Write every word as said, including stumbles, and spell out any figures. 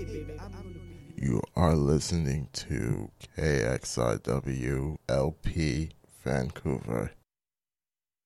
You are listening to K X I W L P Vancouver.